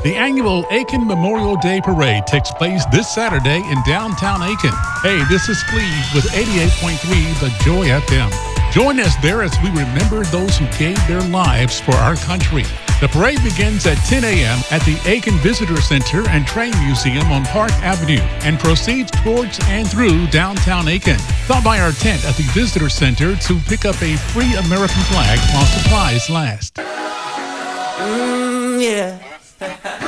The annual Aiken Memorial Day Parade takes place this Saturday in downtown Aiken. Hey, this is Cleve with 88.3 The Joy FM. Join us there as we remember those who gave their lives for our country. The parade begins at 10 a.m. at the Aiken Visitor Center and Train Museum on Park Avenue and proceeds towards and through downtown Aiken. Stop by our tent at the Visitor Center to pick up a free American flag while supplies last. Yeah.